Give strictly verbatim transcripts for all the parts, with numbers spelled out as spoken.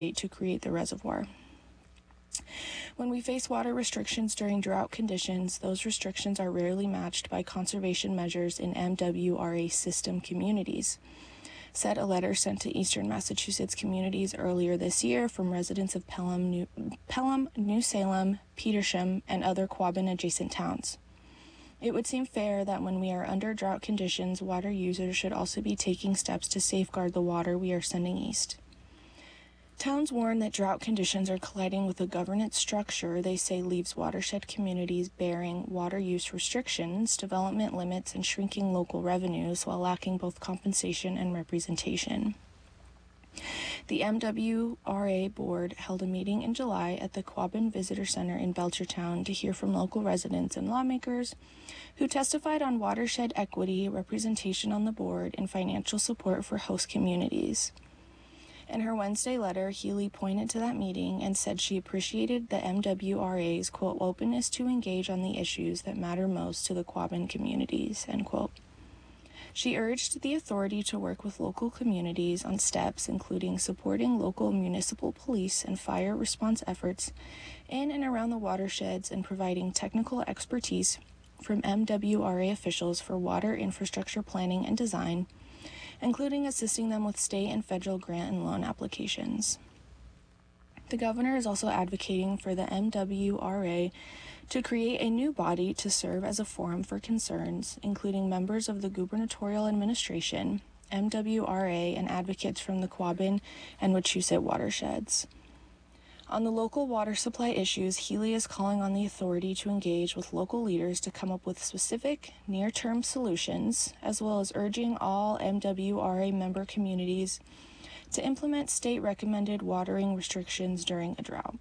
to create the reservoir. When we face water restrictions during drought conditions, those restrictions are rarely matched by conservation measures in M W R A system communities, said a letter sent to Eastern Massachusetts communities earlier this year from residents of Pelham, New, Pelham, New Salem, Petersham, and other Quabbin-adjacent towns. It would seem fair that when we are under drought conditions, water users should also be taking steps to safeguard the water we are sending east. Towns warn that drought conditions are colliding with a governance structure they say leaves watershed communities bearing water use restrictions, development limits, and shrinking local revenues while lacking both compensation and representation. The M W R A board held a meeting in July at the Quabbin Visitor Center in Belchertown to hear from local residents and lawmakers who testified on watershed equity, representation on the board, and financial support for host communities. In her Wednesday letter, Healy pointed to that meeting and said she appreciated the M W R A's, quote, openness to engage on the issues that matter most to the Quabbin communities, end quote. She urged the authority to work with local communities on steps including supporting local municipal police and fire response efforts in and around the watersheds and providing technical expertise from M W R A officials for water infrastructure planning and design, including assisting them with state and federal grant and loan applications. The governor is also advocating for the M W R A to create a new body to serve as a forum for concerns, including members of the gubernatorial administration, M W R A, and advocates from the Quabbin and Wachusett watersheds. On the local water supply issues, Healy is calling on the authority to engage with local leaders to come up with specific, near-term solutions, as well as urging all M W R A member communities to implement state-recommended watering restrictions during a drought.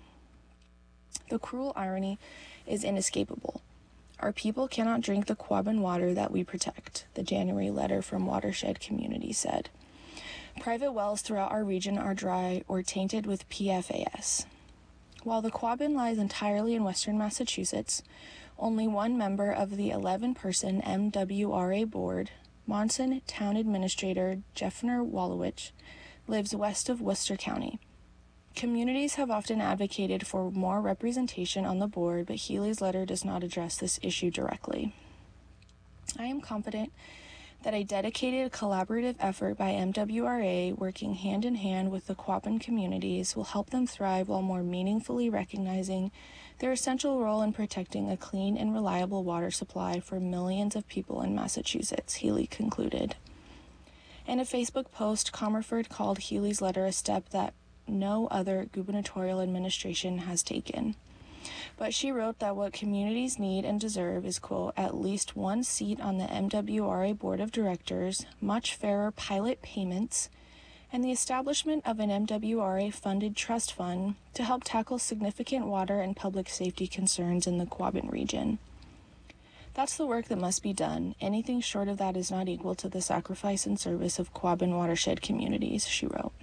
The cruel irony is inescapable. Our people cannot drink the Quabbin water that we protect, the January letter from Watershed Community said. Private wells throughout our region are dry or tainted with P F A S. While the Quabbin lies entirely in western Massachusetts, only one member of the eleven-person M W R A board, Monson Town Administrator Jeffner Wallowich, lives west of Worcester County. Communities have often advocated for more representation on the board, but Healy's letter does not address this issue directly. I am confident that a dedicated collaborative effort by M W R A working hand in hand with the Quabbin communities will help them thrive while more meaningfully recognizing their essential role in protecting a clean and reliable water supply for millions of people in Massachusetts, Healy concluded. In a Facebook post, Comerford called Healy's letter a step that no other gubernatorial administration has taken. But she wrote that what communities need and deserve is, quote, at least one seat on the M W R A Board of Directors, much fairer pilot payments, and the establishment of an M W R A-funded trust fund to help tackle significant water and public safety concerns in the Quabbin region. That's the work that must be done. Anything short of that is not equal to the sacrifice and service of Quabbin watershed communities, she wrote.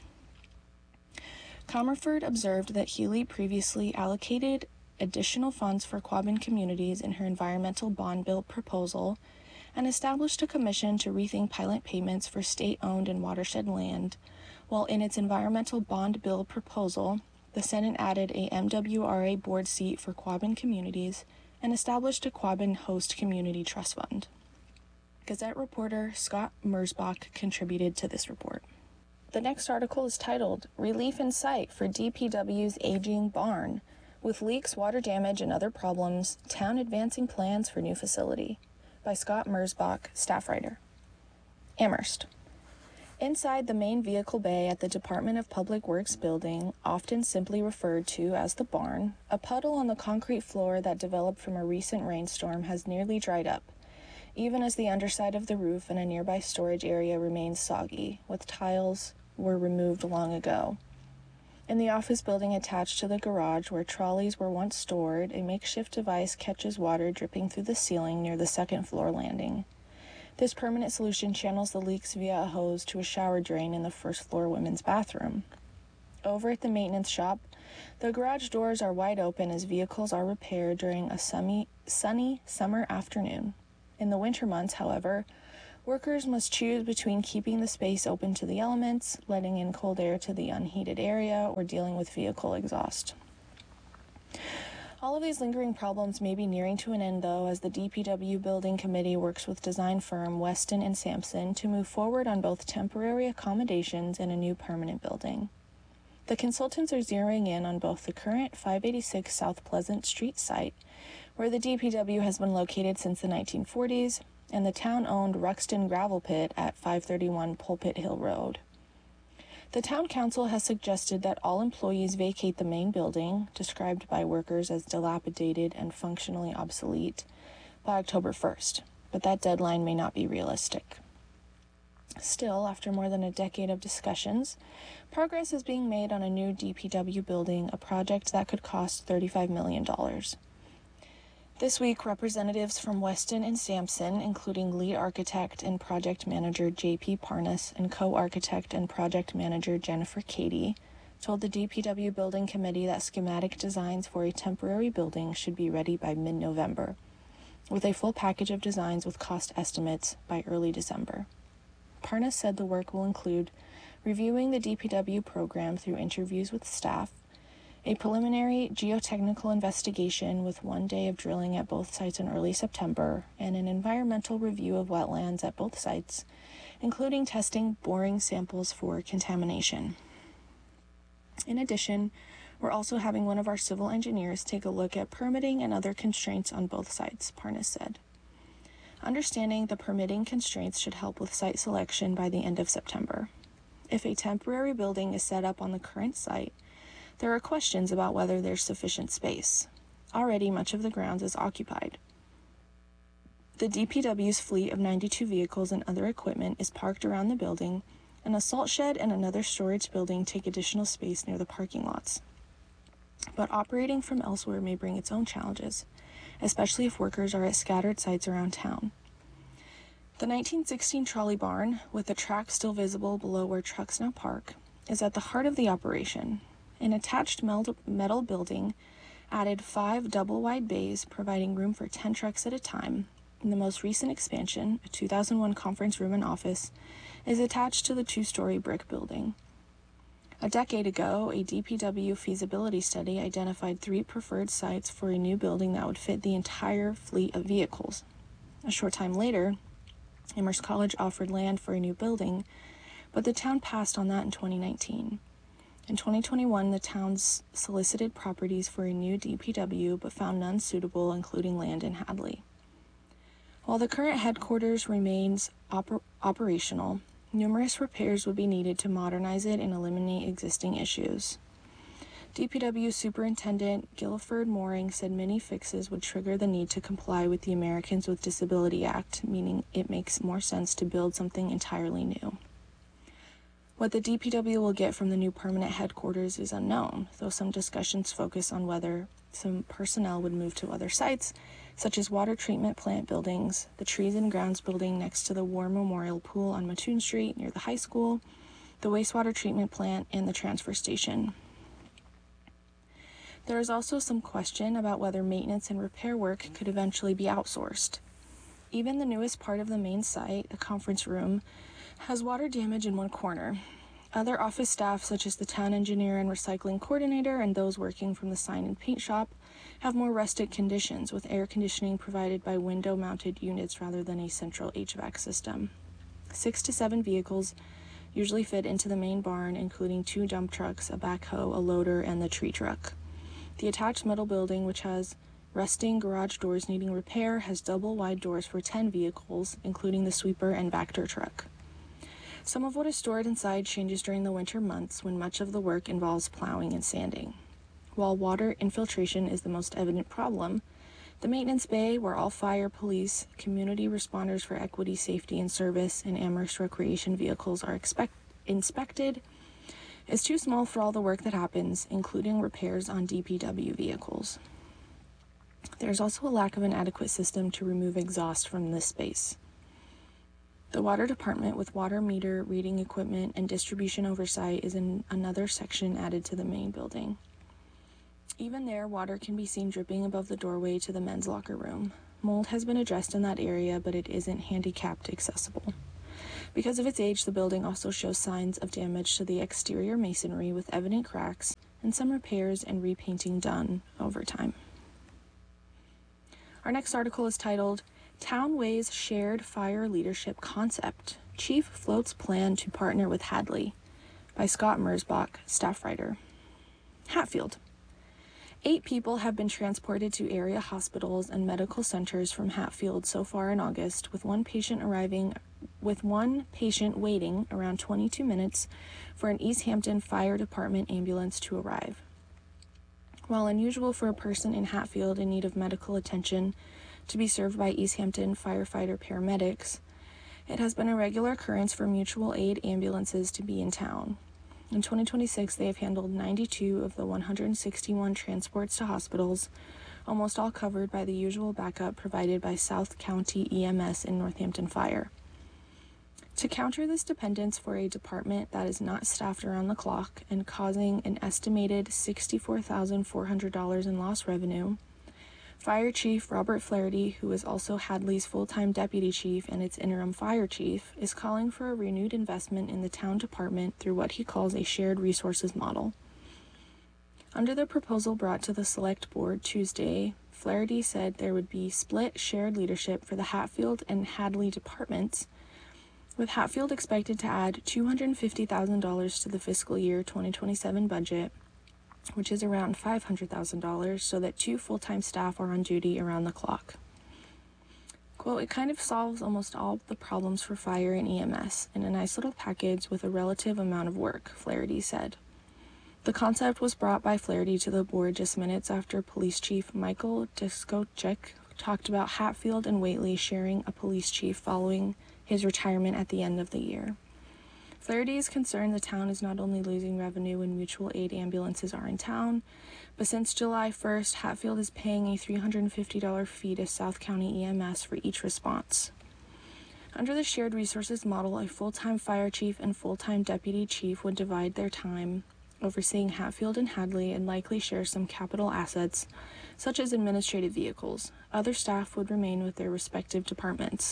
Comerford observed that Healy previously allocated additional funds for Quabbin communities in her environmental bond bill proposal and established a commission to rethink pilot payments for state-owned and watershed land, while in its environmental bond bill proposal, the Senate added a M W R A board seat for Quabbin communities and established a Quabbin Host Community Trust Fund. Gazette reporter Scott Merzbach contributed to this report. The next article is titled, Relief in Sight for D P W's Aging Barn. With leaks, water damage, and other problems, town advancing plans for new facility, by Scott Merzbach, staff writer. Amherst. Inside the main vehicle bay at the Department of Public Works building, often simply referred to as the barn, a puddle on the concrete floor that developed from a recent rainstorm has nearly dried up, even as the underside of the roof and a nearby storage area remains soggy, with tiles were removed long ago. In the office building attached to the garage where trolleys were once stored, a makeshift device catches water dripping through the ceiling near the second floor landing. This permanent solution channels the leaks via a hose to a shower drain in the first floor women's bathroom. Over at the maintenance shop, the garage doors are wide open as vehicles are repaired during a sunny, sunny summer afternoon. In the winter months, however, Workers must choose between keeping the space open to the elements, letting in cold air to the unheated area, or dealing with vehicle exhaust. All of these lingering problems may be nearing to an end, though, as the D P W Building Committee works with design firm Weston and Sampson to move forward on both temporary accommodations and a new permanent building. The consultants are zeroing in on both the current five eighty-six South Pleasant Street site, where the D P W has been located since the nineteen forties, and the town-owned Ruxton Gravel Pit at five thirty-one Pulpit Hill Road. The town council has suggested that all employees vacate the main building, described by workers as dilapidated and functionally obsolete, by October first, but that deadline may not be realistic. Still, after more than a decade of discussions, progress is being made on a new D P W building, a project that could cost thirty-five million dollars. This week, representatives from Weston and Sampson, including lead architect and project manager J P Parnas and co-architect and project manager Jennifer Cady, told the D P W Building Committee that schematic designs for a temporary building should be ready by mid-November, with a full package of designs with cost estimates by early December. Parnas said the work will include reviewing the D P W program through interviews with staff, a preliminary geotechnical investigation with one day of drilling at both sites in early September, and an environmental review of wetlands at both sites, including testing boring samples for contamination. In addition, we're also having one of our civil engineers take a look at permitting and other constraints on both sites, Parnas said. Understanding the permitting constraints should help with site selection by the end of September. If a temporary building is set up on the current site, there are questions about whether there's sufficient space. Already, much of the grounds is occupied. The D P W's fleet of ninety-two vehicles and other equipment is parked around the building, and a salt shed and another storage building take additional space near the parking lots. But operating from elsewhere may bring its own challenges, especially if workers are at scattered sites around town. The nineteen sixteen trolley barn, with the track still visible below where trucks now park, is at the heart of the operation. An attached metal building added five double-wide bays, providing room for ten trucks at a time. And the most recent expansion, a two thousand one conference room and office, is attached to the two-story brick building. A decade ago, a D P W feasibility study identified three preferred sites for a new building that would fit the entire fleet of vehicles. A short time later, Amherst College offered land for a new building, but the town passed on that in twenty nineteen. In twenty twenty-one, the town's solicited properties for a new D P W, but found none suitable, including land in Hadley. While the current headquarters remains oper- operational, numerous repairs would be needed to modernize it and eliminate existing issues. D P W Superintendent Guilford Mooring said many fixes would trigger the need to comply with the Americans with Disability Act, meaning it makes more sense to build something entirely new. What the D P W will get from the new permanent headquarters is unknown, though some discussions focus on whether some personnel would move to other sites, such as water treatment plant buildings, the Trees and Grounds building next to the War Memorial Pool on Mattoon Street near the high school, the wastewater treatment plant, and the transfer station. There is also some question about whether maintenance and repair work could eventually be outsourced. Even the newest part of the main site, a conference room, has water damage in one corner. Other office staff, such as the town engineer and recycling coordinator and those working from the sign and paint shop, have more rustic conditions, with air conditioning provided by window-mounted units rather than a central H V A C system. Six to seven vehicles usually fit into the main barn, including two dump trucks, a backhoe, a loader, and the tree truck. The attached metal building, which has rusting garage doors needing repair, has double-wide doors for ten vehicles, including the sweeper and Vector truck. Some of what is stored inside changes during the winter months, when much of the work involves plowing and sanding. While water infiltration is the most evident problem, the maintenance bay, where all fire, police, community responders for equity, safety, and service, and Amherst recreation vehicles are expect- inspected, is too small for all the work that happens, including repairs on D P W vehicles. There's also a lack of an adequate system to remove exhaust from this space. The water department, with water meter, reading equipment, and distribution oversight, is in another section added to the main building. Even there, water can be seen dripping above the doorway to the men's locker room. Mold has been addressed in that area, but it isn't handicapped accessible. Because of its age, the building also shows signs of damage to the exterior masonry with evident cracks and some repairs and repainting done over time. Our next article is titled, Town Weighs Shared Fire Leadership Concept. Chief Floats Plan to Partner with Hadley, by Scott Mersbach, staff writer. Hatfield. Eight people have been transported to area hospitals and medical centers from Hatfield so far in August, with one patient arriving, with one patient waiting around twenty-two minutes for an East Hampton Fire Department ambulance to arrive. While unusual for a person in Hatfield in need of medical attention to be served by East Hampton firefighter paramedics, it has been a regular occurrence for mutual aid ambulances to be in town. In twenty twenty-six, they have handled ninety-two of the one hundred sixty-one transports to hospitals, almost all covered by the usual backup provided by South County E M S and Northampton Fire. To counter this dependence for a department that is not staffed around the clock and causing an estimated sixty-four thousand four hundred dollars in lost revenue, Fire Chief Robert Flaherty, who is also Hadley's full-time deputy chief and its interim fire chief, is calling for a renewed investment in the town department through what he calls a shared resources model. Under the proposal brought to the Select Board Tuesday, Flaherty said there would be split shared leadership for the Hatfield and Hadley departments, with Hatfield expected to add two hundred fifty thousand dollars to the fiscal year twenty twenty-seven budget, which is around five hundred thousand dollars, so that two full-time staff are on duty around the clock. Quote, it kind of solves almost all the problems for fire and E M S in a nice little package with a relative amount of work, Flaherty said. The concept was brought by Flaherty to the board just minutes after Police Chief Michael Diskochek talked about Hatfield and Whately sharing a police chief following his retirement at the end of the year. Flaherty is concerned the town is not only losing revenue when mutual aid ambulances are in town, but since July first, Hatfield is paying a three hundred fifty dollars fee to South County E M S for each response. Under the shared resources model, a full-time fire chief and full-time deputy chief would divide their time overseeing Hatfield and Hadley and likely share some capital assets, such as administrative vehicles. Other staff would remain with their respective departments.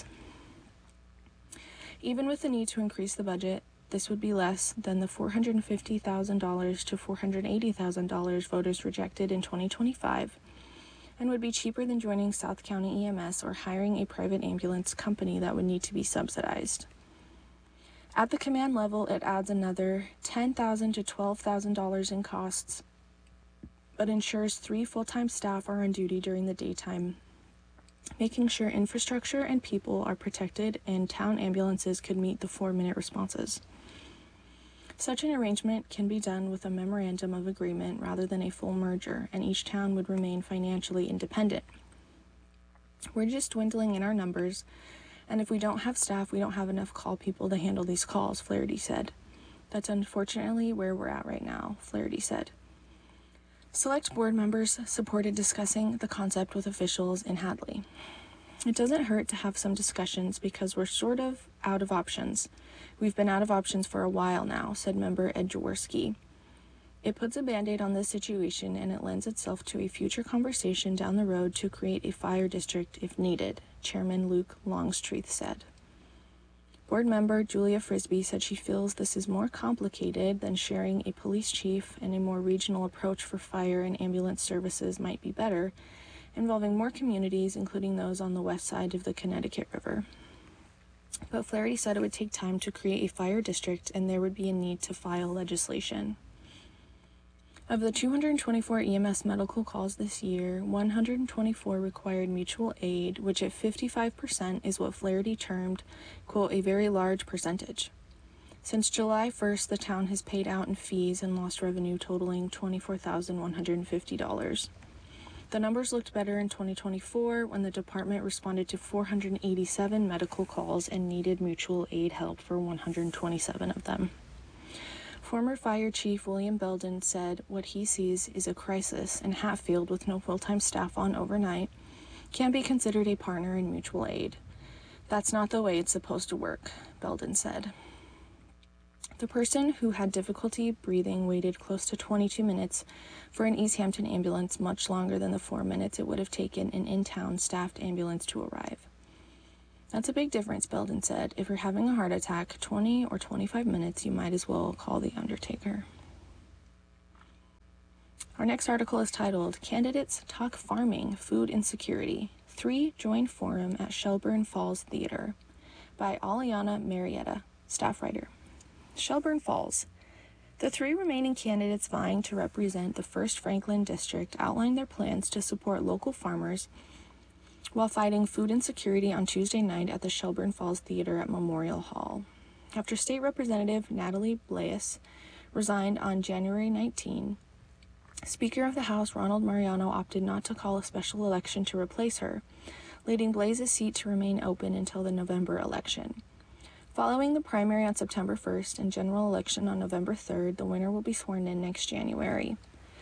Even with the need to increase the budget, this would be less than the four hundred fifty thousand dollars to four hundred eighty thousand dollars voters rejected in twenty twenty-five, and would be cheaper than joining South County E M S or hiring a private ambulance company that would need to be subsidized. At the command level, it adds another ten thousand dollars to twelve thousand dollars in costs, but ensures three full-time staff are on duty during the daytime, making sure infrastructure and people are protected and town ambulances could meet the four-minute responses. Such an arrangement can be done with a memorandum of agreement rather than a full merger, and each town would remain financially independent. We're just dwindling in our numbers, and if we don't have staff, we don't have enough call people to handle these calls, Flaherty said. That's unfortunately where we're at right now, Flaherty said. Select board members supported discussing the concept with officials in Hadley. It doesn't hurt to have some discussions because we're sort of out of options. We've been out of options for a while now, said member Ed Jaworski. It puts a band-aid on this situation and it lends itself to a future conversation down the road to create a fire district if needed, Chairman Luke Longstreet said. Board member Julia Frisbee said she feels this is more complicated than sharing a police chief, and a more regional approach for fire and ambulance services might be better, involving more communities, including those on the west side of the Connecticut River. But Flaherty said it would take time to create a fire district and there would be a need to file legislation. Of the two hundred twenty-four E M S medical calls this year, one hundred twenty-four required mutual aid, which at fifty-five percent is what Flaherty termed, quote, a very large percentage. Since July first, the town has paid out in fees and lost revenue totaling twenty-four thousand one hundred fifty dollars. The numbers looked better in twenty twenty-four when the department responded to four hundred eighty-seven medical calls and needed mutual aid help for one hundred twenty-seven of them. Former Fire Chief William Belden said what he sees is a crisis, and Hatfield, with no full-time staff on overnight, can be considered a partner in mutual aid. That's not the way it's supposed to work, Belden said. The person who had difficulty breathing waited close to twenty-two minutes for an East Hampton ambulance, much longer than the four minutes it would have taken an in-town staffed ambulance to arrive. That's a big difference, Belden said. If you're having a heart attack, twenty or twenty-five minutes, you might as well call the undertaker. Our next article is titled, Candidates Talk Farming, Food Insecurity. Three join forum at Shelburne Falls Theater by Aliana Marietta, staff writer. Shelburne Falls. The three remaining candidates vying to represent the first Franklin District outlined their plans to support local farmers while fighting food insecurity on Tuesday night at the Shelburne Falls Theater at Memorial Hall. After State Representative Natalie Blais resigned on January nineteenth, Speaker of the House Ronald Mariano opted not to call a special election to replace her, leaving Blais's seat to remain open until the November election. Following the primary on September first and general election on November third, the winner will be sworn in next January.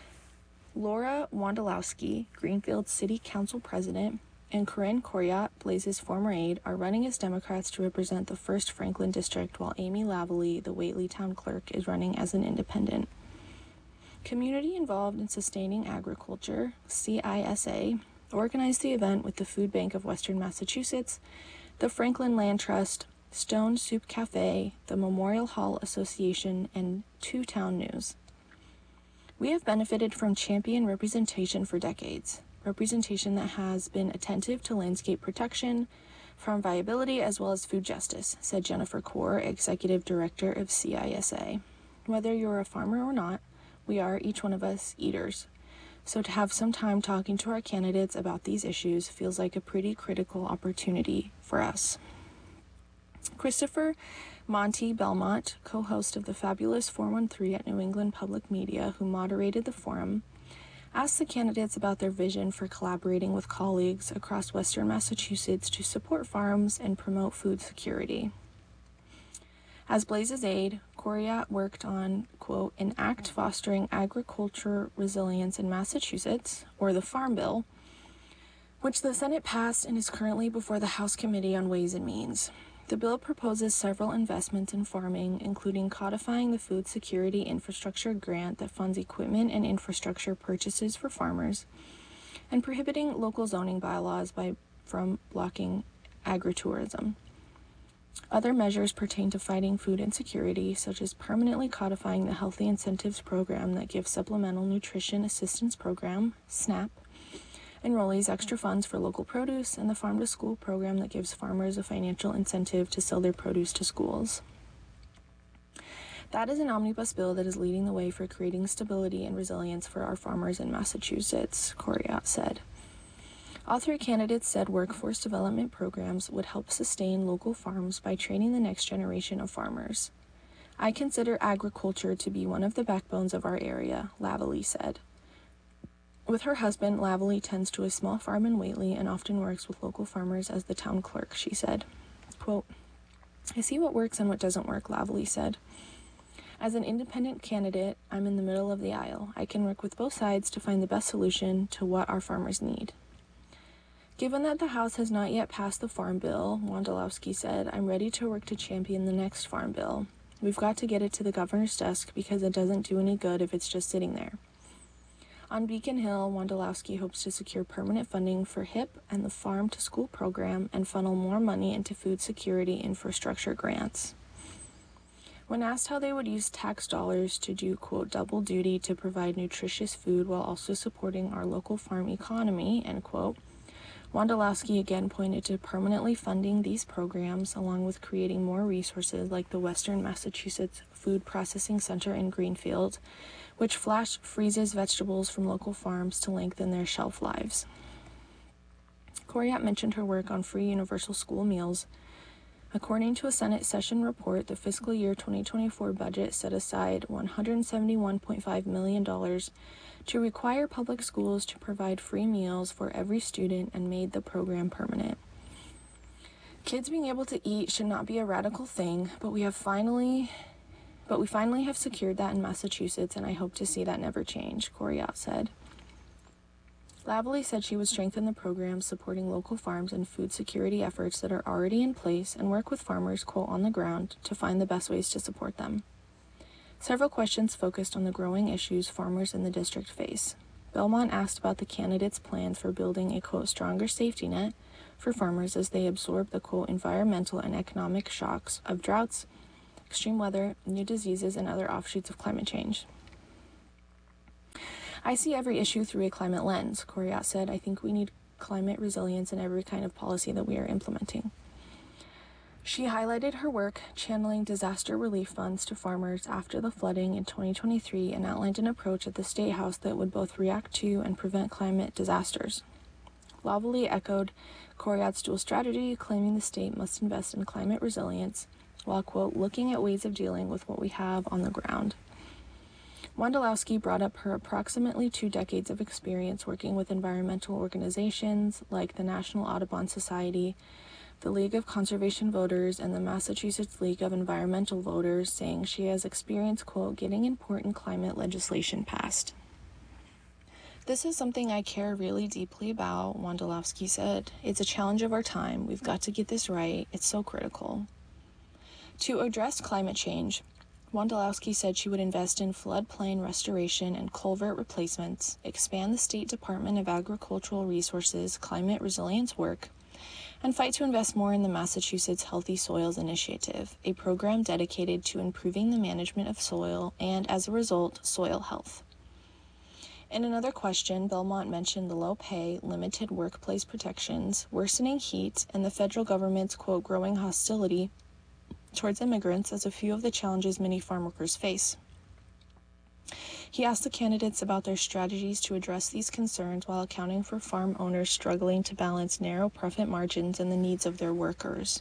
Laura Wondolowski, Greenfield City Council President, and Corinne Coryat, Blais's former aide, are running as Democrats to represent the first Franklin District, while Amy Lavallee, the Whately Town Clerk, is running as an independent. Community Involved in Sustaining Agriculture, C I S A, organized the event with the Food Bank of Western Massachusetts, the Franklin Land Trust, Stone Soup Cafe, the Memorial Hall Association, and Two Town News. We have benefited from champion representation for decades, representation that has been attentive to landscape protection, farm viability, as well as food justice, said Jennifer Kaur, Executive Director of C I S A. Whether you're a farmer or not, we are, each one of us, eaters. So to have some time talking to our candidates about these issues feels like a pretty critical opportunity for us. Christopher Monty Belmont, co-host of the Fabulous four one three at New England Public Media, who moderated the forum, asked the candidates about their vision for collaborating with colleagues across Western Massachusetts to support farms and promote food security. As Blais's aide, Coryat worked on, quote, an act fostering agriculture resilience in Massachusetts, or the Farm Bill, which the Senate passed and is currently before the House Committee on Ways and Means. The bill proposes several investments in farming, including codifying the Food Security Infrastructure Grant that funds equipment and infrastructure purchases for farmers, and prohibiting local zoning bylaws by from blocking agritourism. Other measures pertain to fighting food insecurity, such as permanently codifying the Healthy Incentives Program that gives Supplemental Nutrition Assistance Program, SNAP, enrollees extra funds for local produce, and the Farm to School program that gives farmers a financial incentive to sell their produce to schools. That is an omnibus bill that is leading the way for creating stability and resilience for our farmers in Massachusetts, Coryat said. All three candidates said workforce development programs would help sustain local farms by training the next generation of farmers. I consider agriculture to be one of the backbones of our area, Lavallee said. With her husband, Lavallee tends to a small farm in Whately and often works with local farmers as the town clerk, she said. Quote, I see what works and what doesn't work, Lavallee said. As an independent candidate, I'm in the middle of the aisle. I can work with both sides to find the best solution to what our farmers need. Given that the House has not yet passed the Farm Bill, Wondolowski said, I'm ready to work to champion the next Farm Bill. We've got to get it to the governor's desk because it doesn't do any good if it's just sitting there. On Beacon Hill, Wondolowski hopes to secure permanent funding for H I P and the Farm to School program and funnel more money into food security infrastructure grants. When asked how they would use tax dollars to do, quote, double duty to provide nutritious food while also supporting our local farm economy, end quote, Wondolowski again pointed to permanently funding these programs along with creating more resources like the Western Massachusetts Food Processing Center in Greenfield, which flash freezes vegetables from local farms to lengthen their shelf lives. Coryat mentioned her work on free universal school meals. According to a Senate session report, the fiscal year twenty twenty-four budget set aside one hundred seventy-one point five million dollars to require public schools to provide free meals for every student and made the program permanent. Kids being able to eat should not be a radical thing, but we have finally, but we finally have secured that in Massachusetts, and I hope to see that never change, Coryat said. Lavallee said she would strengthen the program supporting local farms and food security efforts that are already in place and work with farmers, quote, on the ground to find the best ways to support them. Several questions focused on the growing issues farmers in the district face. Belmont asked about the candidates' plans for building a, quote, stronger safety net for farmers as they absorb the, quote, environmental and economic shocks of droughts, extreme weather, new diseases, and other offshoots of climate change. I see every issue through a climate lens, Coryat said. I think we need climate resilience in every kind of policy that we are implementing. She highlighted her work channeling disaster relief funds to farmers after the flooding in twenty twenty-three and outlined an approach at the State House that would both react to and prevent climate disasters. Lavallee echoed Coryat's dual strategy, claiming the state must invest in climate resilience while, quote, looking at ways of dealing with what we have on the ground. Wondolowski brought up her approximately two decades of experience working with environmental organizations like the National Audubon Society, the League of Conservation Voters, and the Massachusetts League of Environmental Voters, saying she has experience, quote, getting important climate legislation passed. This is something I care really deeply about, Wondolowski said. It's a challenge of our time. We've got to get this right. It's so critical. To address climate change, Wondolowski said she would invest in floodplain restoration and culvert replacements, expand the State Department of Agricultural Resources climate resilience work, and fight to invest more in the Massachusetts Healthy Soils Initiative, a program dedicated to improving the management of soil and, as a result, soil health. In another question, Belmont mentioned the low pay, limited workplace protections, worsening heat, and the federal government's, quote, growing hostility towards immigrants as a few of the challenges many farm workers face. He asked the candidates about their strategies to address these concerns while accounting for farm owners struggling to balance narrow profit margins and the needs of their workers.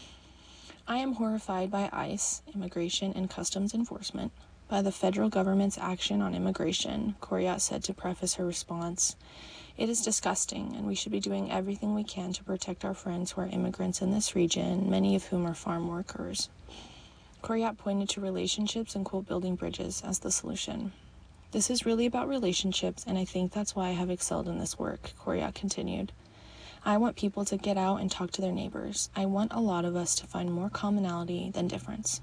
I am horrified by ICE, Immigration and Customs Enforcement, by the federal government's action on immigration, Coryat said to preface her response. It is disgusting, and we should be doing everything we can to protect our friends who are immigrants in this region, many of whom are farm workers. Coryat pointed to relationships and, quote, building bridges as the solution. This is really about relationships, and I think that's why I have excelled in this work, Coryat continued. I want people to get out and talk to their neighbors. I want a lot of us to find more commonality than difference.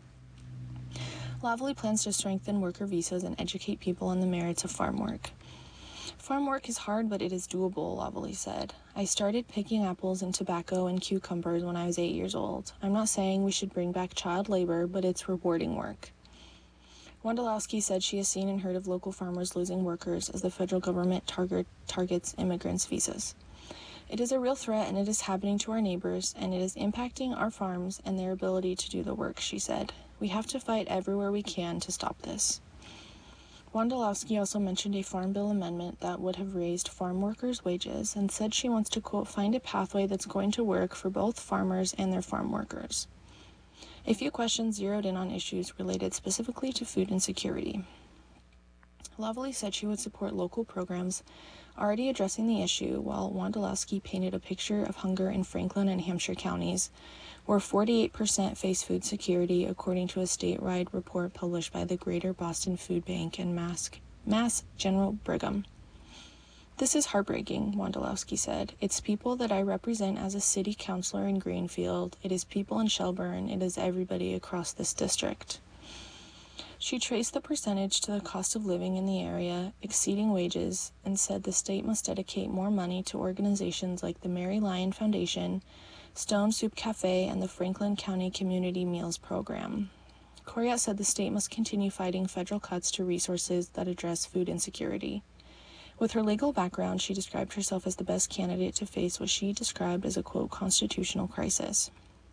Lavallee plans to strengthen worker visas and educate people on the merits of farm work. Farm work is hard, but it is doable, Lavallee said. I started picking apples and tobacco and cucumbers when I was eight years old. I'm not saying we should bring back child labor, but it's rewarding work. Wondolowski said she has seen and heard of local farmers losing workers as the federal government target, targets immigrants' visas. It is a real threat, and it is happening to our neighbors, and it is impacting our farms and their ability to do the work, she said. We have to fight everywhere we can to stop this. Wondolowski also mentioned a Farm Bill amendment that would have raised farm workers' wages and said she wants to, quote, find a pathway that's going to work for both farmers and their farm workers. A few questions zeroed in on issues related specifically to food insecurity. Lavallee said she would support local programs already addressing the issue, while Wondolowski painted a picture of hunger in Franklin and Hampshire counties, where forty-eight percent face food security, according to a statewide report published by the Greater Boston Food Bank and Mass, Mass General Brigham. This is heartbreaking, Wondolowski said. It's people that I represent as a city councilor in Greenfield. It is people in Shelburne. It is everybody across this district. She traced the percentage to the cost of living in the area, exceeding wages, and said the state must dedicate more money to organizations like the Mary Lyon Foundation, Stone Soup Cafe, and the Franklin County Community Meals Program. Coryat said the state must continue fighting federal cuts to resources that address food insecurity. With her legal background, she described herself as the best candidate to face what she described as a, quote, constitutional crisis.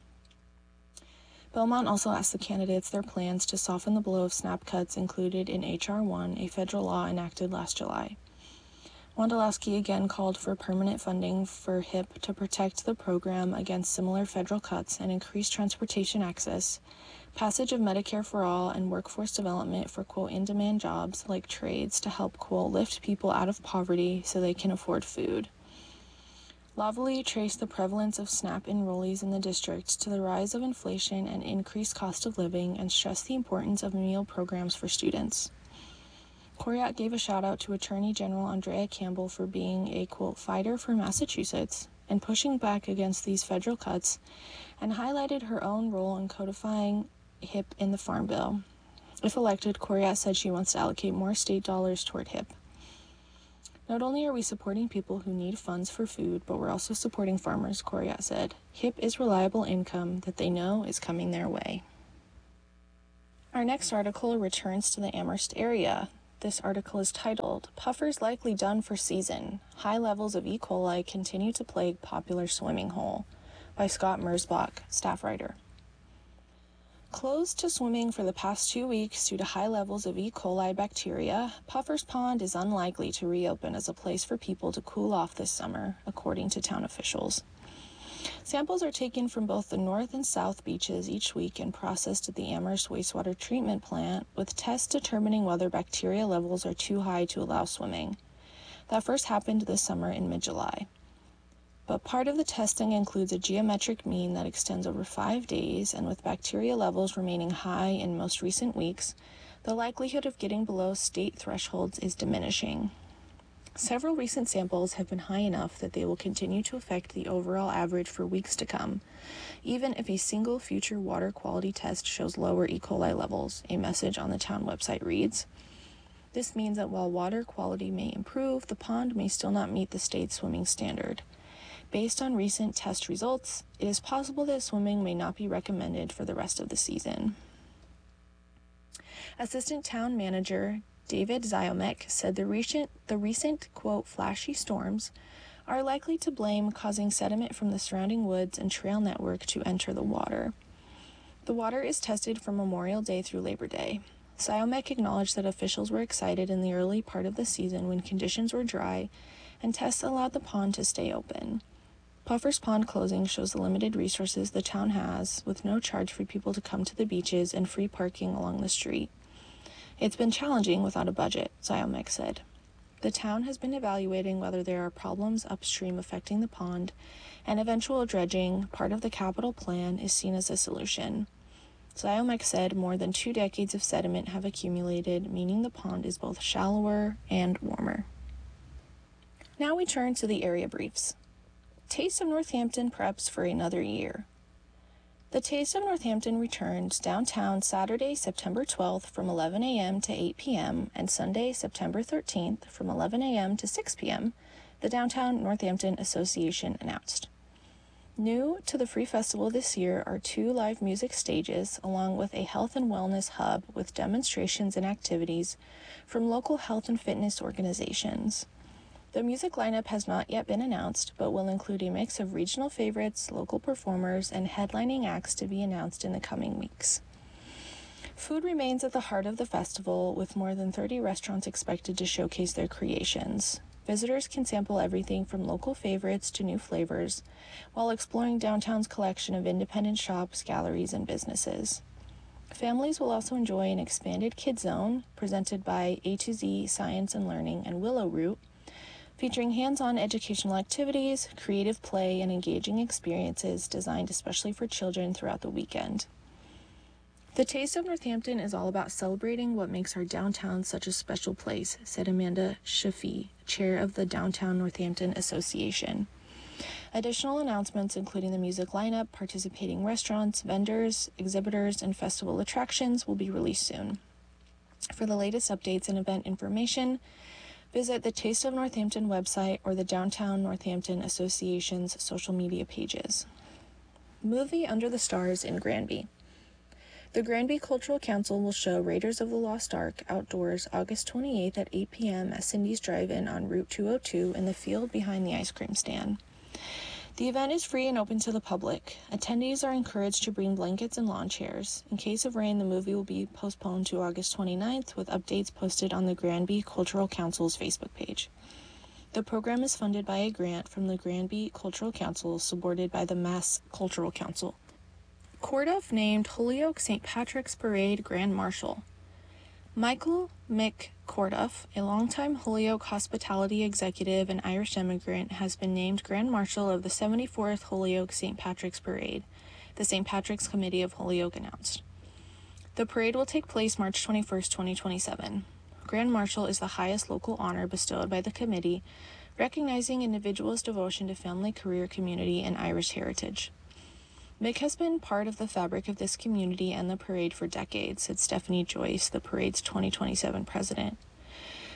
Belmont also asked the candidates their plans to soften the blow of SNAP cuts included in H R one, a federal law enacted last July. Wondolowski again called for permanent funding for H I P to protect the program against similar federal cuts and increase transportation access, passage of Medicare for All, and workforce development for, quote, in-demand jobs like trades to help, quote, lift people out of poverty so they can afford food. Lavallee traced the prevalence of SNAP enrollees in the district to the rise of inflation and increased cost of living and stressed the importance of meal programs for students. Coryat gave a shout-out to Attorney General Andrea Campbell for being a, quote, fighter for Massachusetts and pushing back against these federal cuts, and highlighted her own role in codifying H I P in the Farm Bill. If elected, Coryat said she wants to allocate more state dollars toward H I P. Not only are we supporting people who need funds for food, but we're also supporting farmers, Coryat said. H I P is reliable income that they know is coming their way. Our next article returns to the Amherst area. This article is titled, Puffers Likely Done for Season. High levels of E. coli continue to plague popular swimming hole, by Scott Merzbach, staff writer. Closed to swimming for the past two weeks due to high levels of E. coli bacteria, Puffers Pond is unlikely to reopen as a place for people to cool off this summer, according to town officials. Samples are taken from both the north and south beaches each week and processed at the Amherst wastewater treatment plant, with tests determining whether bacteria levels are too high to allow swimming. That first happened this summer in mid-July. But part of the testing includes a geometric mean that extends over five days, and with bacteria levels remaining high in most recent weeks, the likelihood of getting below state thresholds is diminishing. Several recent samples have been high enough that they will continue to affect the overall average for weeks to come, even if a single future water quality test shows lower E. coli levels, a message on the town website reads. This means that while water quality may improve, the pond may still not meet the state swimming standard. Based on recent test results, it is possible that swimming may not be recommended for the rest of the season. Assistant Town Manager David Ziomek said the recent, the recent, quote, flashy storms are likely to blame causing sediment from the surrounding woods and trail network to enter the water. The water is tested from Memorial Day through Labor Day. Ziomek acknowledged that officials were excited in the early part of the season when conditions were dry and tests allowed the pond to stay open. Puffers Pond closing shows the limited resources the town has, with no charge for people to come to the beaches and free parking along the street. It's been challenging without a budget, Ziomek said. The town has been evaluating whether there are problems upstream affecting the pond, and eventual dredging, part of the capital plan, is seen as a solution. Ziomek said more than two decades of sediment have accumulated, meaning the pond is both shallower and warmer. Now we turn to the area briefs. Taste of Northampton preps for another year. The Taste of Northampton returns downtown Saturday, September twelfth from eleven a.m. to eight p.m. and Sunday, September thirteenth from eleven a.m. to six p.m., the Downtown Northampton Association announced. New to the Free Festival this year are two live music stages, along with a health and wellness hub with demonstrations and activities from local health and fitness organizations. The music lineup has not yet been announced, but will include a mix of regional favorites, local performers, and headlining acts to be announced in the coming weeks. Food remains at the heart of the festival, with more than thirty restaurants expected to showcase their creations. Visitors can sample everything from local favorites to new flavors, while exploring downtown's collection of independent shops, galleries, and businesses. Families will also enjoy an expanded Kids Zone, presented by A to Z Science and Learning and Willow Root, featuring hands-on educational activities, creative play, and engaging experiences designed especially for children throughout the weekend. The Taste of Northampton is all about celebrating what makes our downtown such a special place, said Amanda Shafi, chair of the Downtown Northampton Association. Additional announcements, including the music lineup, participating restaurants, vendors, exhibitors, and festival attractions, will be released soon. For the latest updates and event information, visit the Taste of Northampton website or the Downtown Northampton Association's social media pages. Movie Under the Stars in Granby. The Granby Cultural Council will show Raiders of the Lost Ark outdoors August twenty-eighth at eight p.m. at Cindy's Drive-In on Route two oh two in the field behind the ice cream stand. The event is free and open to the public. Attendees are encouraged to bring blankets and lawn chairs. In case of rain, the movie will be postponed to August twenty-ninth, with updates posted on the Granby Cultural Council's Facebook page. The program is funded by a grant from the Granby Cultural Council, supported by the Mass Cultural Council. Corduff named Holyoke Saint Patrick's Parade Grand Marshal. Michael Mick Corduff, a longtime Holyoke hospitality executive and Irish immigrant, has been named Grand Marshal of the seventy-fourth Holyoke Saint Patrick's Parade, the Saint Patrick's Committee of Holyoke announced. The parade will take place March twenty-first, twenty twenty-seven. Grand Marshal is the highest local honor bestowed by the committee, recognizing individuals' devotion to family, career, community, and Irish heritage. Mick has been part of the fabric of this community and the parade for decades, said Stephanie Joyce, the parade's twenty twenty-seven president.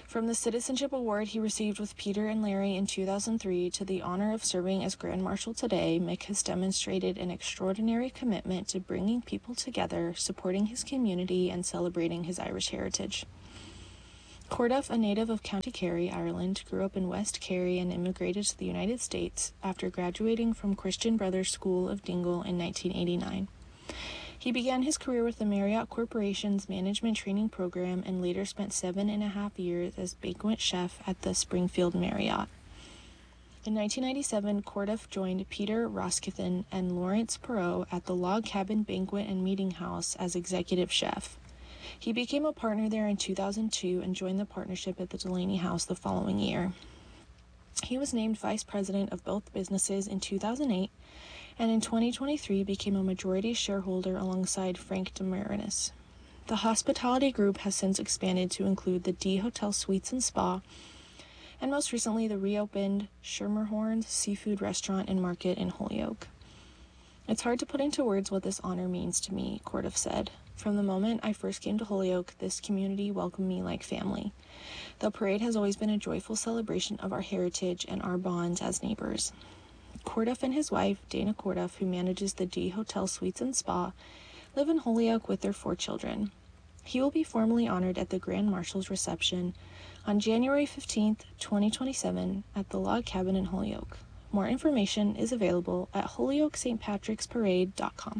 From the citizenship award he received with Peter and Larry in two thousand three to the honor of serving as Grand Marshal today, Mick has demonstrated an extraordinary commitment to bringing people together, supporting his community, and celebrating his Irish heritage. Corduff, a native of County Kerry, Ireland, grew up in West Kerry and immigrated to the United States after graduating from Christian Brothers School of Dingle in nineteen eighty-nine. He began his career with the Marriott Corporation's management training program and later spent seven and a half years as banquet chef at the Springfield Marriott. In nineteen ninety-seven, Corduff joined Peter Roskithin and Lawrence Perot at the Log Cabin Banquet and Meeting House as executive chef. He became a partner there in two thousand two and joined the partnership at the Delaney House the following year. He was named vice president of both businesses in two thousand eight, and in twenty twenty-three became a majority shareholder alongside Frank DeMarinis. The hospitality group has since expanded to include the D Hotel Suites and Spa, and most recently the reopened Schermerhorn Seafood Restaurant and Market in Holyoke. It's hard to put into words what this honor means to me, Corduff said. From the moment I first came to Holyoke, this community welcomed me like family. The parade has always been a joyful celebration of our heritage and our bonds as neighbors. Corduff and his wife, Dana Corduff, who manages the D Hotel Suites and Spa, live in Holyoke with their four children. He will be formally honored at the Grand Marshal's reception on January fifteenth, twenty twenty-seven at the Log Cabin in Holyoke. More information is available at holyoke st patricks parade dot com.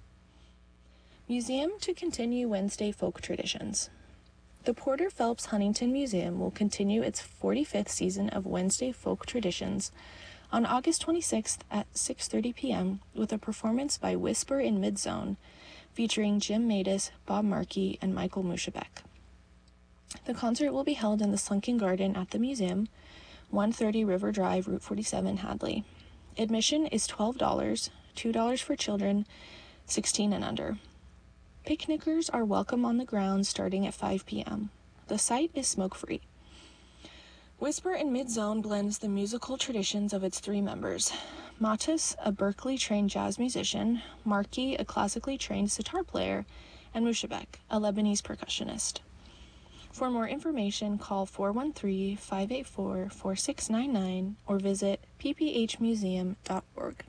Museum to continue Wednesday folk traditions. The Porter Phelps Huntington Museum will continue its forty-fifth season of Wednesday folk traditions on August twenty-sixth at six thirty p.m. with a performance by Whisper in Midzone featuring Jim Matus, Bob Markey, and Michael Mushabek. The concert will be held in the Sunken Garden at the museum, one thirty River Drive, Route forty-seven, Hadley. Admission is twelve dollars, two dollars for children, sixteen and under. Picnickers are welcome on the grounds starting at five p.m. The site is smoke-free. Whisper in Midzone blends the musical traditions of its three members. Matus, a Berkeley-trained jazz musician, Markey, a classically trained sitar player, and Mushabek, a Lebanese percussionist. For more information, call four one three, five eight four, four six nine nine or visit p p h museum dot org.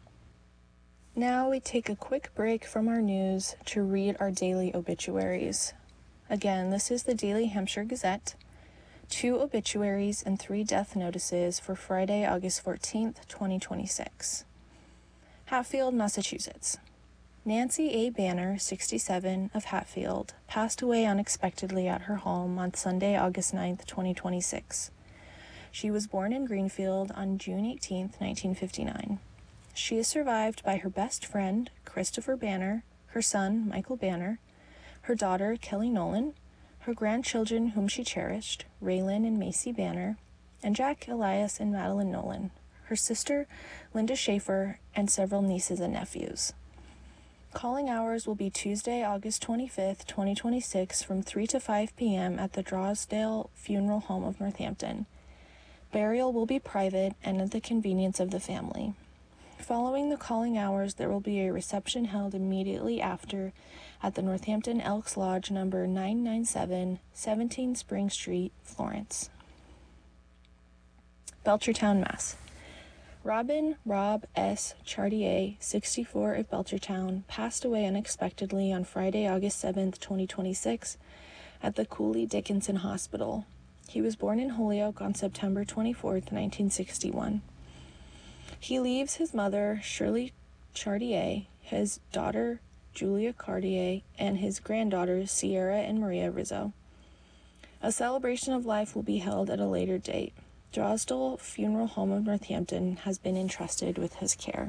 Now we take a quick break from our news to read our daily obituaries. Again, this is the Daily Hampshire Gazette. Two obituaries and three death notices for Friday, August fourteenth, twenty twenty-six. Hatfield, Massachusetts. Nancy A. Banner, sixty-seven, of Hatfield, passed away unexpectedly at her home on Sunday, August ninth, twenty twenty-six. She was born in Greenfield on June eighteenth, nineteen fifty-nine. She is survived by her best friend, Christopher Banner, her son, Michael Banner, her daughter, Kelly Nolan, her grandchildren whom she cherished, Raylan and Macy Banner, and Jack, Elias, and Madeline Nolan, her sister, Linda Schaefer, and several nieces and nephews. Calling hours will be Tuesday, August twenty-fifth, twenty twenty-six, from three to five p.m. at the Drosdale Funeral Home of Northampton. Burial will be private and at the convenience of the family. Following the calling hours, there will be a reception held immediately after at the Northampton Elks Lodge number nine ninety-seven, seventeen Spring Street, Florence. Belchertown, Mass. Robin Rob S. Chartier, sixty-four, of Belchertown, passed away unexpectedly on Friday, August seventh, twenty twenty-six, at the Cooley Dickinson Hospital. He was born in Holyoke on September twenty-fourth, nineteen sixty-one. He leaves his mother, Shirley Chartier, his daughter, Julia Cartier, and his granddaughters, Sierra and Maria Rizzo. A celebration of life will be held at a later date. Drosdale Funeral Home of Northampton has been entrusted with his care.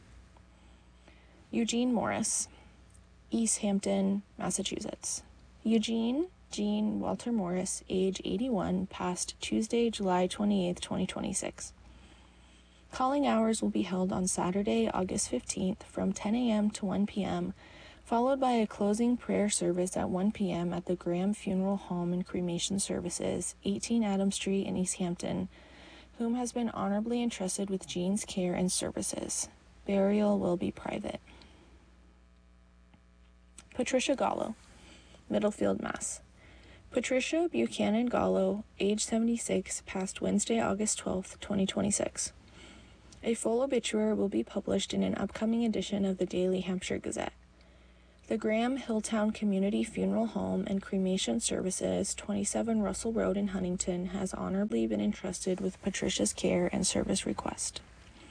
Eugene Morris, East Hampton, Massachusetts. Eugene Jean Walter Morris, age eighty-one, passed Tuesday, July twenty-eighth, twenty twenty-six. Calling hours will be held on Saturday, August fifteenth, from ten a.m. to one p.m., followed by a closing prayer service at one p.m. at the Graham Funeral Home and Cremation Services, eighteen Adams Street in East Hampton, whom has been honorably entrusted with Jean's care and services. Burial will be private. Patricia Gallo, Middlefield, Mass. Patricia Buchanan Gallo, age seventy-six, passed Wednesday, August twelfth, twenty twenty-six. A full obituary will be published in an upcoming edition of the Daily Hampshire Gazette. The Graham Hilltown Community Funeral Home and Cremation Services, twenty-seven Russell Road in Huntington, has honorably been entrusted with Patricia's care and service request.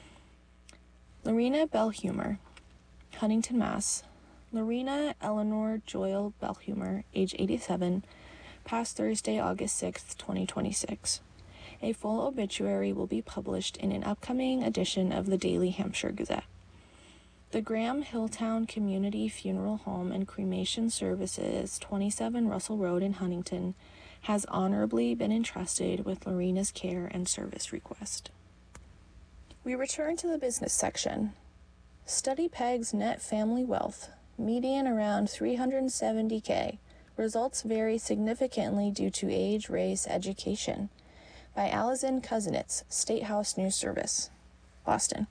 Lorena Bellhumer, Huntington, Mass. Lorena Eleanor Joyle Bellhumer, age eighty-seven, passed Thursday, August sixth, twenty twenty-six. A full obituary will be published in an upcoming edition of the Daily Hampshire Gazette. The Graham Hilltown Community Funeral Home and Cremation Services, twenty-seven Russell Road in Huntington, has honorably been entrusted with Lorena's care and service request. We return to the business section. Study pegs net family wealth, median around three hundred seventy thousand. Results vary significantly due to age, race, education. By Allison Kuznets, State House News Service, Boston.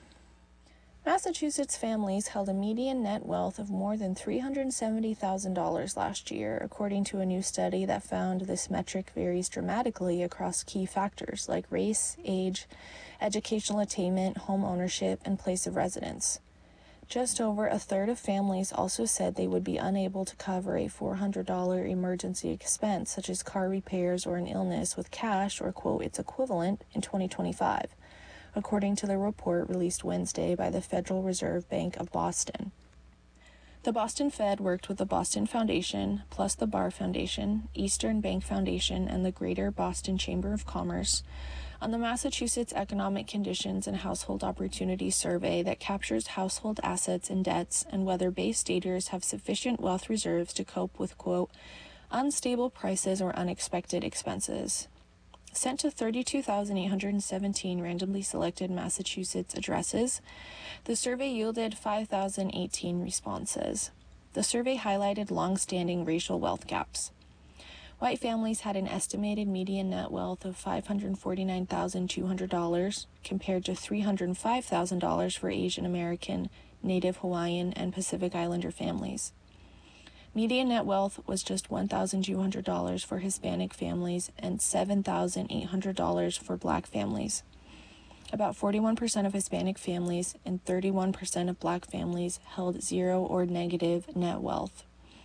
Massachusetts families held a median net wealth of more than three hundred seventy thousand dollars last year, according to a new study that found this metric varies dramatically across key factors like race, age, educational attainment, home ownership, and place of residence. Just over a third of families also said they would be unable to cover a four hundred dollars emergency expense, such as car repairs or an illness, with cash or, quote, its equivalent in twenty twenty-five. According to the report released Wednesday by the Federal Reserve Bank of Boston. The Boston Fed worked with the Boston Foundation, plus the Barr Foundation, Eastern Bank Foundation, and the Greater Boston Chamber of Commerce on the Massachusetts Economic Conditions and Household Opportunities Survey that captures household assets and debts and whether Bay Staters have sufficient wealth reserves to cope with, quote, unstable prices or unexpected expenses. Sent to thirty-two thousand eight hundred seventeen randomly selected Massachusetts addresses, the survey yielded five thousand eighteen responses. The survey highlighted long-standing racial wealth gaps. White families had an estimated median net wealth of five hundred forty-nine thousand two hundred dollars compared to three hundred five thousand dollars for Asian American, Native Hawaiian, and Pacific Islander families. Median net wealth was just one thousand two hundred dollars for Hispanic families and seven thousand eight hundred dollars for Black families. About forty-one percent of Hispanic families and thirty-one percent of Black families held zero or negative net wealth.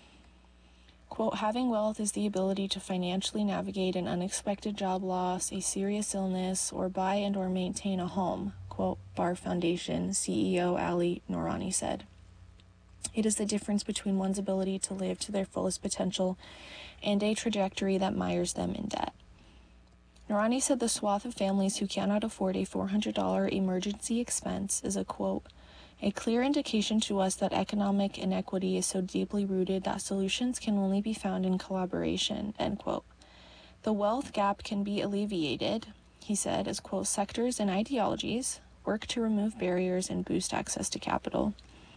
Quote, having wealth is the ability to financially navigate an unexpected job loss, a serious illness, or buy and or maintain a home, quote, Barr Foundation C E O Ali Noorani said. It is the difference between one's ability to live to their fullest potential and a trajectory that mires them in debt. Noorani said the swath of families who cannot afford a four hundred dollars emergency expense is a, quote, a clear indication to us that economic inequity is so deeply rooted that solutions can only be found in collaboration, end quote. The wealth gap can be alleviated, he said, as, quote, sectors and ideologies work to remove barriers and boost access to capital.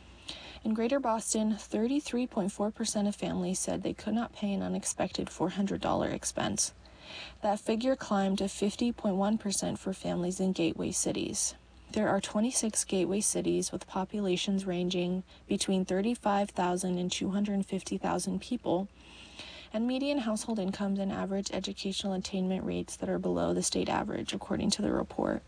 In Greater Boston, thirty-three point four percent of families said they could not pay an unexpected four hundred dollars expense. That figure climbed to fifty point one percent for families in gateway cities. There are twenty-six gateway cities with populations ranging between thirty-five thousand and two hundred fifty thousand people, and median household incomes and average educational attainment rates that are below the state average, according to the report.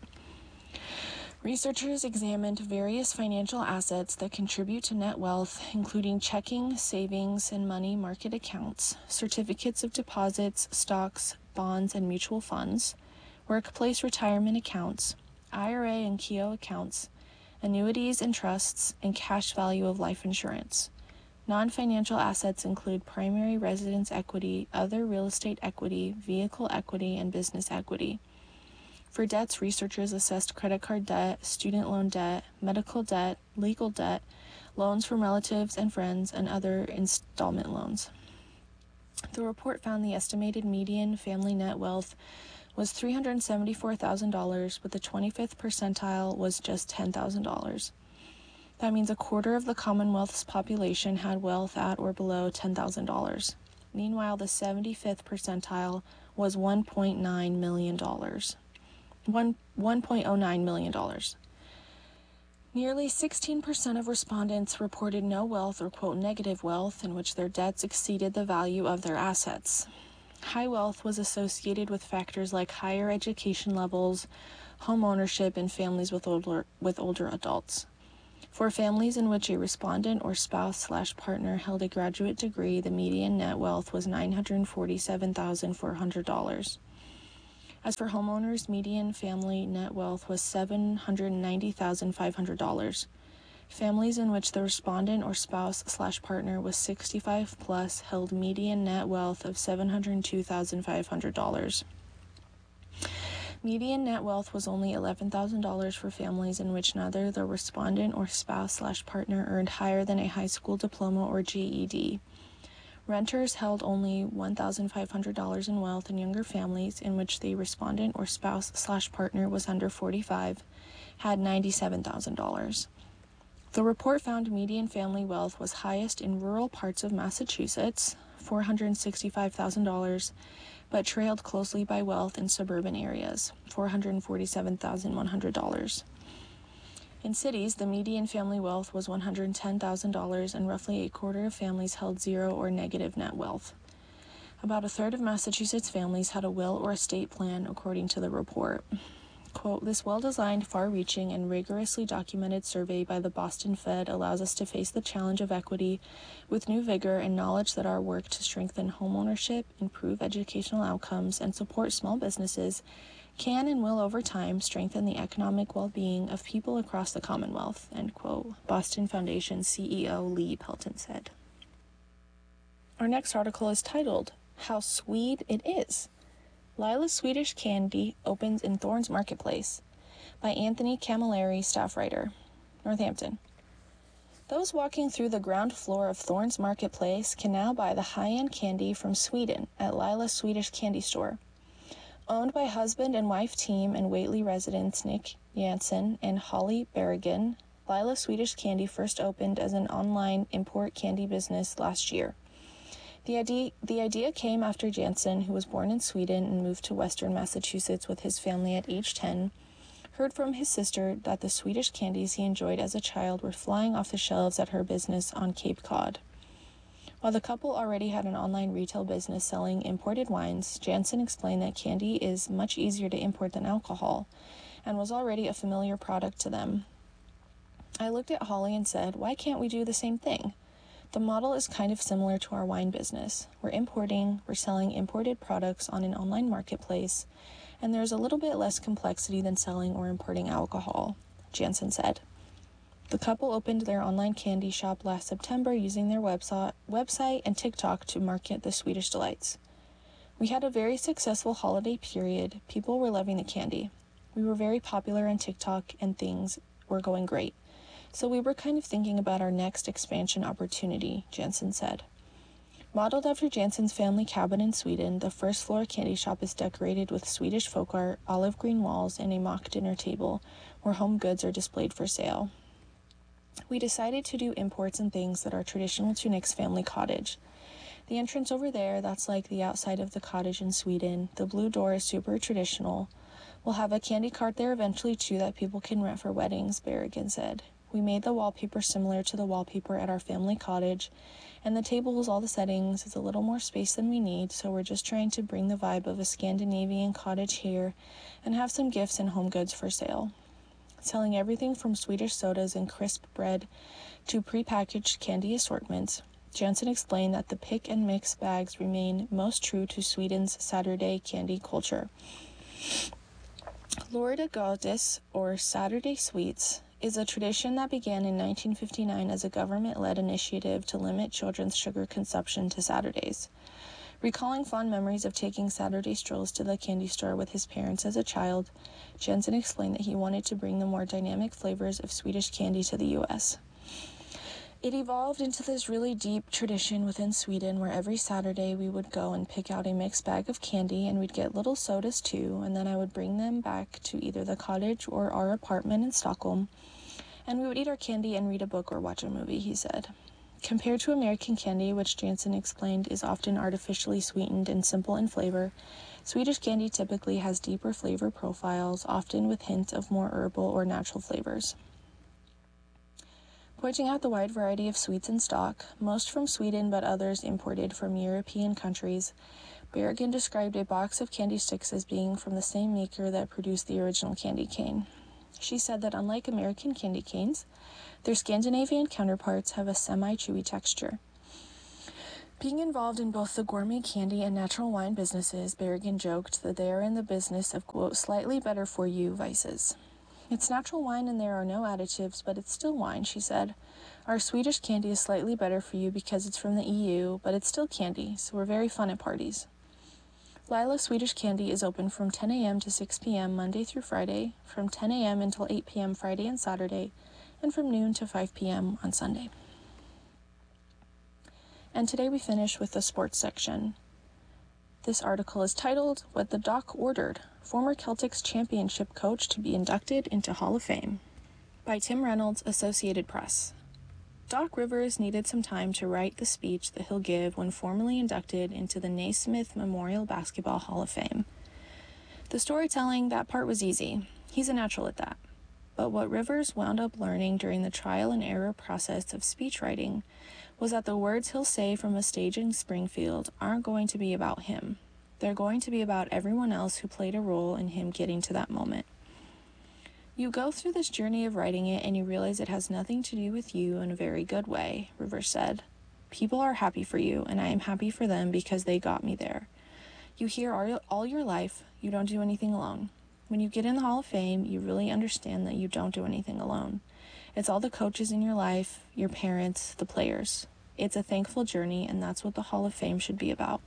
Researchers examined various financial assets that contribute to net wealth, including checking, savings, and money market accounts, certificates of deposits, stocks, bonds, and mutual funds, workplace retirement accounts, I R A and K E O accounts, annuities and trusts, and cash value of life insurance. Non-financial assets include primary residence equity, other real estate equity, vehicle equity, and business equity. For debts, researchers assessed credit card debt, student loan debt, medical debt, legal debt, loans from relatives and friends, and other installment loans. The report found the estimated median family net wealth was three hundred seventy-four thousand dollars, but the twenty-fifth percentile was just ten thousand dollars. That means a quarter of the Commonwealth's population had wealth at or below ten thousand dollars. Meanwhile, the seventy-fifth percentile was one point nine million dollars. one point oh nine million dollars. Nearly sixteen percent of respondents reported no wealth or, quote, negative wealth in which their debts exceeded the value of their assets. High wealth was associated with factors like higher education levels, home ownership, and families with older, with older adults. For families in which a respondent or spouse slash partner held a graduate degree, the median net wealth was nine hundred forty-seven thousand four hundred dollars. As for homeowners, median family net wealth was seven hundred ninety thousand five hundred dollars. Families in which the respondent or spouse slash partner was sixty-five plus held median net wealth of seven hundred two thousand five hundred dollars. Median net wealth was only eleven thousand dollars for families in which neither the respondent or spouse slash partner earned higher than a high school diploma or G E D. Renters held only one thousand five hundred dollars in wealth, and younger families in which the respondent or spouse slash partner was under forty-five had ninety-seven thousand dollars. The report found median family wealth was highest in rural parts of Massachusetts, four hundred sixty-five thousand dollars, but trailed closely by wealth in suburban areas, four hundred forty-seven thousand one hundred dollars. In cities, the median family wealth was one hundred ten thousand dollars, and roughly a quarter of families held zero or negative net wealth. About a third of Massachusetts families had a will or estate plan, according to the report. Quote, "This well-designed, far-reaching, and rigorously documented survey by the Boston Fed allows us to face the challenge of equity with new vigor and knowledge that our work to strengthen homeownership, improve educational outcomes, and support small businesses can and will over time strengthen the economic well-being of people across the Commonwealth," end quote, Boston Foundation C E O Lee Pelton said. Our next article is titled, "How Swede It Is." Lila's Swedish Candy opens in Thorne's Marketplace by Anthony Camilleri, staff writer, Northampton. Those walking through the ground floor of Thorne's Marketplace can now buy the high-end candy from Sweden at Lila's Swedish Candy Store. Owned by husband and wife team and Whately residents Nick Jansen and Holly Berrigan, Lila's Swedish Candy first opened as an online import candy business last year. The idea, the idea came after Jansen, who was born in Sweden and moved to Western Massachusetts with his family at age ten, heard from his sister that the Swedish candies he enjoyed as a child were flying off the shelves at her business on Cape Cod. While the couple already had an online retail business selling imported wines, Jansen explained that candy is much easier to import than alcohol and was already a familiar product to them. I looked at Holly and said, "Why can't we do the same thing? The model is kind of similar to our wine business. We're importing, we're selling imported products on an online marketplace, and there's a little bit less complexity than selling or importing alcohol," Jansen said. The couple opened their online candy shop last September using their website, website and TikTok to market the Swedish delights. "We had a very successful holiday period. People were loving the candy. We were very popular on TikTok and things were going great. So we were kind of thinking about our next expansion opportunity," Jansen said. Modeled after Jansen's family cabin in Sweden, the first floor candy shop is decorated with Swedish folk art, olive green walls, and a mock dinner table where home goods are displayed for sale. "We decided to do imports and things that are traditional to Nick's family cottage. The entrance over there, that's like the outside of the cottage in Sweden. The blue door is super traditional. We'll have a candy cart there eventually too that people can rent for weddings," Berrigan said. "We made the wallpaper similar to the wallpaper at our family cottage, and the tables, all the settings, is a little more space than we need, so we're just trying to bring the vibe of a Scandinavian cottage here and have some gifts and home goods for sale." Selling everything from Swedish sodas and crisp bread to prepackaged candy assortments, Jansen explained that the pick and mix bags remain most true to Sweden's Saturday candy culture. Lördag Godis, or Saturday Sweets, is a tradition that began in nineteen fifty-nine as a government-led initiative to limit children's sugar consumption to Saturdays. Recalling fond memories of taking Saturday strolls to the candy store with his parents as a child, Jansen explained that he wanted to bring the more dynamic flavors of Swedish candy to the U S. It evolved into this really deep tradition within Sweden where every Saturday we would go and pick out a mixed bag of candy, and we'd get little sodas too, and then I would bring them back to either the cottage or our apartment in Stockholm, and we would eat our candy and read a book or watch a movie, he said. Compared to American candy, which Jansen explained is often artificially sweetened and simple in flavor, Swedish candy typically has deeper flavor profiles, often with hints of more herbal or natural flavors. Pointing out the wide variety of sweets in stock, most from Sweden but others imported from European countries, Berrigan described a box of candy sticks as being from the same maker that produced the original candy cane. She said that unlike American candy canes, their Scandinavian counterparts have a semi-chewy texture. Being involved in both the gourmet candy and natural wine businesses, Berrigan joked that they are in the business of, quote, slightly better for you vices. It's natural wine and there are no additives, but it's still wine, she said. Our Swedish candy is slightly better for you because it's from the E U, but it's still candy, so we're very fun at parties. Lila Swedish Candy is open from ten a.m. to six p.m. Monday through Friday, from ten a.m. until eight p.m. Friday and Saturday, and from noon to five p.m. on Sunday. And today we finish with the sports section. This article is titled, What the Doc Ordered, Former Celtics Championship Coach to be Inducted into Hall of Fame, by Tim Reynolds, Associated Press. Doc Rivers needed some time to write the speech that he'll give when formally inducted into the Naismith Memorial Basketball Hall of Fame. The storytelling, that part was easy. He's a natural at that. But what Rivers wound up learning during the trial and error process of speech writing was that the words he'll say from a stage in Springfield aren't going to be about him. They're going to be about everyone else who played a role in him getting to that moment. You go through this journey of writing it and you realize it has nothing to do with you in a very good way, Rivers said. People are happy for you, and I am happy for them because they got me there. You hear all, all your life, you don't do anything alone. When you get in the Hall of Fame, you really understand that you don't do anything alone. It's all the coaches in your life, your parents, the players. It's a thankful journey, and that's what the Hall of Fame should be about.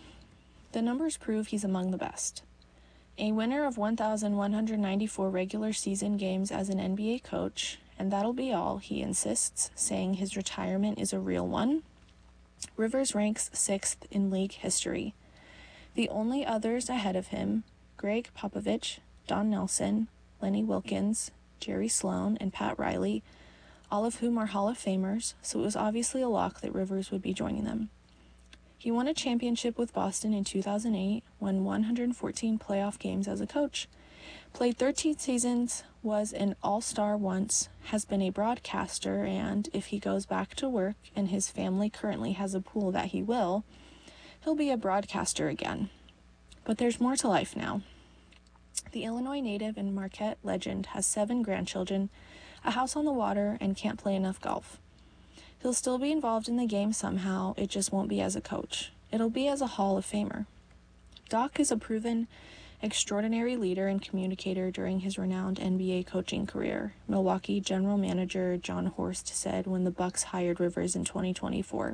The numbers prove he's among the best. A winner of one thousand one hundred ninety-four regular season games as an N B A coach, and that'll be all, he insists, saying his retirement is a real one. Rivers ranks sixth in league history. The only others ahead of him, Greg Popovich, Don Nelson, Lenny Wilkens, Jerry Sloan, and Pat Riley, all of whom are Hall of Famers, so it was obviously a lock that Rivers would be joining them. He won a championship with Boston in two thousand eight, won one hundred fourteen playoff games as a coach, played thirteen seasons, was an all-star once, has been a broadcaster, and if he goes back to work and his family currently has a pool that he will, he'll be a broadcaster again. But there's more to life now. The Illinois native and Marquette legend has seven grandchildren, a house on the water, and can't play enough golf. He'll still be involved in the game somehow, it just won't be as a coach. It'll be as a Hall of Famer. Doc is a proven, extraordinary leader and communicator during his renowned N B A coaching career, Milwaukee general manager John Horst said when the Bucks hired Rivers in twenty twenty-four.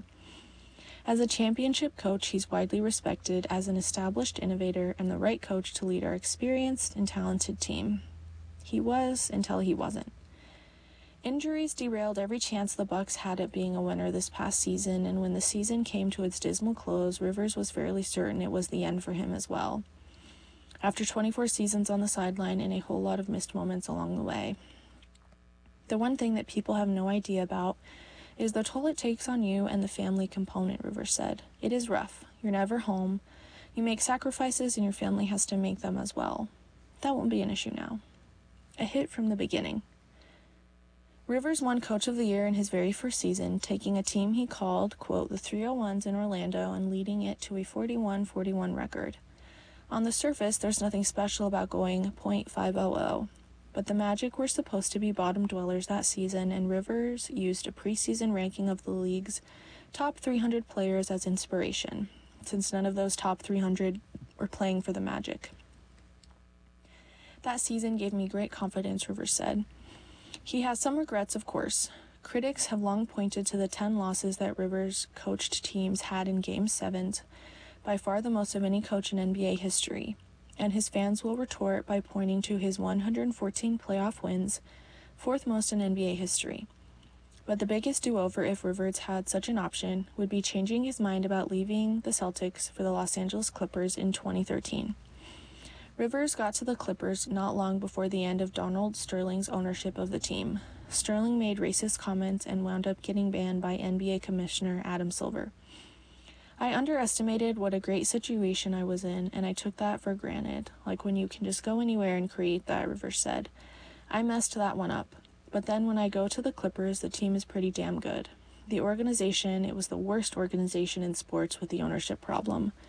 As a championship coach, he's widely respected as an established innovator and the right coach to lead our experienced and talented team. He was until he wasn't. Injuries derailed every chance the Bucks had at being a winner this past season, and when the season came to its dismal close, Rivers was fairly certain it was the end for him as well. After twenty-four seasons on the sideline and a whole lot of missed moments along the way. The one thing that people have no idea about is the toll it takes on you and the family component, Rivers said. It is rough. You're never home. You make sacrifices and your family has to make them as well. That won't be an issue now. A hit from the beginning. Rivers won Coach of the Year in his very first season, taking a team he called, quote, the three oh ones in Orlando and leading it to a forty-one forty-one record. On the surface, there's nothing special about going point five hundred, but the Magic were supposed to be bottom dwellers that season, and Rivers used a preseason ranking of the league's top three hundred players as inspiration, since none of those top three hundred were playing for the Magic. That season gave me great confidence, Rivers said. He has some regrets, of course. Critics have long pointed to the ten losses that Rivers coached teams had in Game sevens, by far the most of any coach in N B A history, and his fans will retort by pointing to his one hundred fourteen playoff wins, fourth most in N B A history. But the biggest do-over, if Rivers had such an option, would be changing his mind about leaving the Celtics for the Los Angeles Clippers in twenty thirteen. Rivers got to the Clippers not long before the end of Donald Sterling's ownership of the team. Sterling made racist comments and wound up getting banned by N B A Commissioner Adam Silver. I underestimated what a great situation I was in, and I took that for granted, like when you can just go anywhere and create that, Rivers said. I messed that one up. But then when I go to the Clippers, the team is pretty damn good. The organization, it was the worst organization in sports with the ownership problem.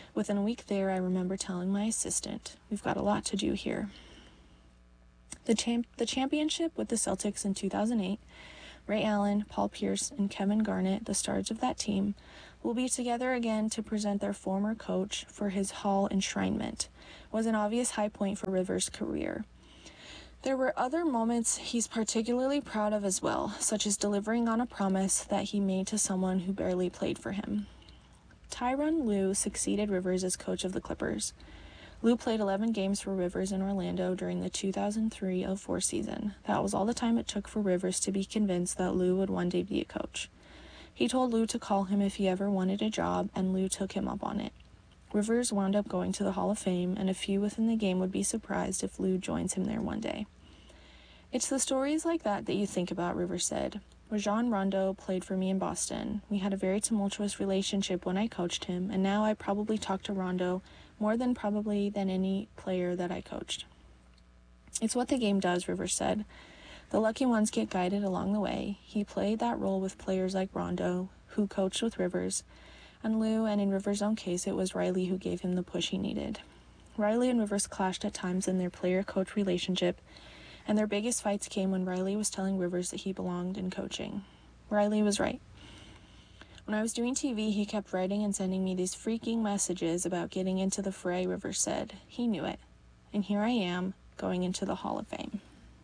Within a week there, I remember telling my assistant, we've got a lot to do here. The, champ- the championship with the Celtics in two thousand eight, Ray Allen, Paul Pierce, and Kevin Garnett, the stars of that team, will be together again to present their former coach for his Hall enshrinement, was an obvious high point for Rivers' career. There were other moments he's particularly proud of as well, such as delivering on a promise that he made to someone who barely played for him. Tyronn Lue succeeded Rivers as coach of the Clippers. Lue played eleven games for Rivers in Orlando during the two thousand three oh four season. That was all the time it took for Rivers to be convinced that Lue would one day be a coach. He told Lue to call him if he ever wanted a job, and Lue took him up on it. Rivers wound up going to the Hall of Fame, and a few within the game would be surprised if Lue joins him there one day. It's the stories like that that you think about, Rivers said. Rajon Rondo played for me in Boston. We had a very tumultuous relationship when I coached him, and now I probably talk to Rondo more than probably than any player that I coached. It's what the game does, Rivers said. The lucky ones get guided along the way. He played that role with players like Rondo, who coached with Rivers, and Lue, and in Rivers' own case, it was Riley who gave him the push he needed. Riley and Rivers clashed at times in their player-coach relationship, and their biggest fights came when Riley was telling Rivers that he belonged in coaching. Riley was right. When I was doing T V, he kept writing and sending me these freaking messages about getting into the fray, Rivers said. He knew it. And here I am, going into the Hall of Fame.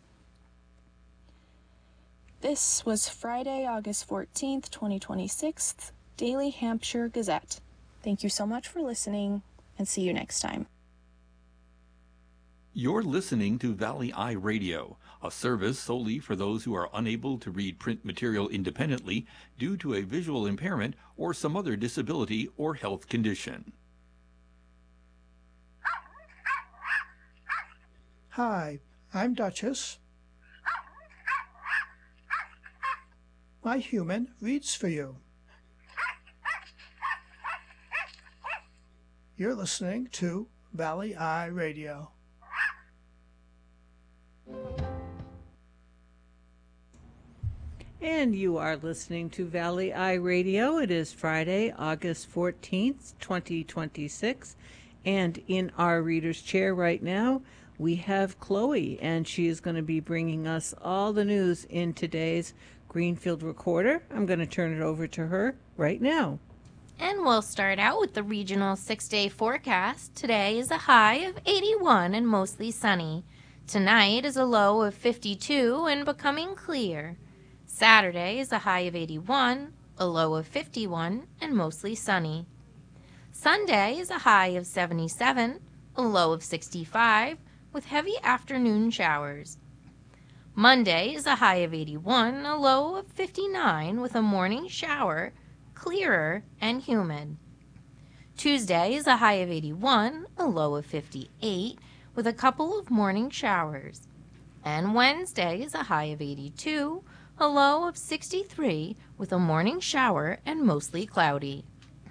This was Friday, August fourteenth, twenty twenty-six, Daily Hampshire Gazette. Thank you so much for listening, and see you next time. You're listening to Valley Eye Radio, a service solely for those who are unable to read print material independently due to a visual impairment or some other disability or health condition. Hi, I'm Duchess. My human reads for you. You're listening to Valley Eye Radio. And you are listening to Valley Eye Radio. It is Friday, August fourteenth, twenty twenty-six. And in our reader's chair right now, we have Chloe, and she is going to be bringing us all the news in today's Greenfield Recorder. I'm going to turn it over to her right now. And we'll start out with the regional six-day forecast. Today is a high of eighty-one and mostly sunny. Tonight is a low of fifty-two and becoming clear. Saturday is a high of eighty-one, a low of fifty-one, and mostly sunny. Sunday is a high of seventy-seven, a low of sixty-five, with heavy afternoon showers. Monday is a high of eighty-one, a low of fifty-nine, with a morning shower, clearer and humid. Tuesday is a high of eighty-one, a low of fifty-eight, with a couple of morning showers. And Wednesday is a high of eighty-two, a low of sixty-three, with a morning shower and mostly cloudy.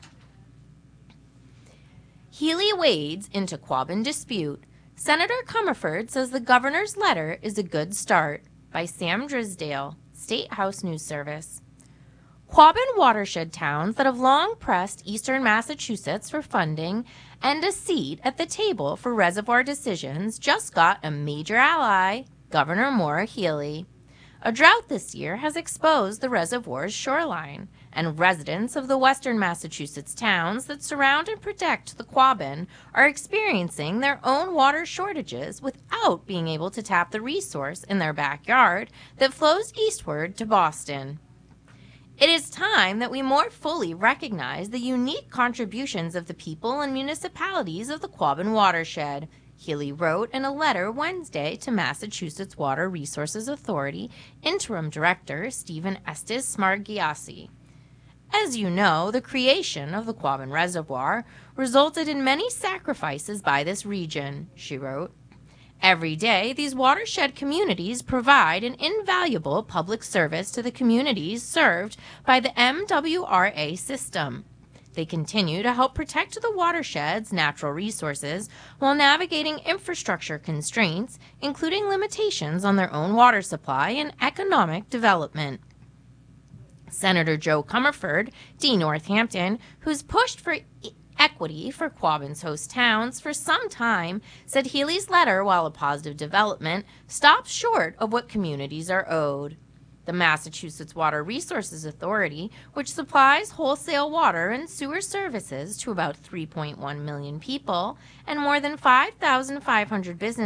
Healy wades into Quabbin dispute. Senator Comerford says the governor's letter is a good start. By Sam Drisdale, State House News Service. Quabbin watershed towns that have long pressed eastern Massachusetts for funding and a seat at the table for reservoir decisions just got a major ally, Governor Maura Healey. A drought this year has exposed the reservoir's shoreline, and residents of the western Massachusetts towns that surround and protect the Quabbin are experiencing their own water shortages without being able to tap the resource in their backyard that flows eastward to Boston. It is time that we more fully recognize the unique contributions of the people and municipalities of the Quabbin watershed, Healey wrote in a letter Wednesday to Massachusetts Water Resources Authority Interim Director Stephen Estes Smargiassi. As you know, the creation of the Quabbin Reservoir resulted in many sacrifices by this region, she wrote. Every day, these watershed communities provide an invaluable public service to the communities served by the M W R A system. They continue to help protect the watershed's natural resources while navigating infrastructure constraints, including limitations on their own water supply and economic development. Senator Joe Comerford, D. Northampton, who's pushed for Equity for Quabbin's host towns for some time said Healy's letter, while a positive development, stops short of what communities are owed. The Massachusetts Water Resources Authority, which supplies wholesale water and sewer services to about three point one million people and more than five thousand five hundred businesses,